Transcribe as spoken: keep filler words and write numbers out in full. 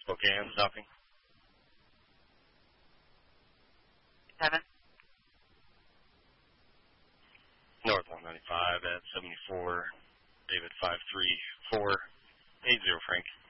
Spokane, stopping. Seven. North one ninety-five at seventy-four, David five three four eight zero, Frank.